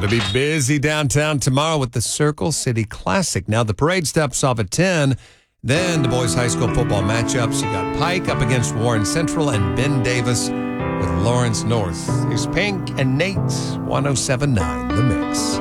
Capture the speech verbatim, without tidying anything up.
Going to be busy downtown tomorrow with the Circle City Classic. Now, the parade steps off at ten. Then the boys' high school football matchups. You got Pike up against Warren Central and Ben Davis with Lawrence North. Here's Pink and Nate, one oh seven point nine The Mix.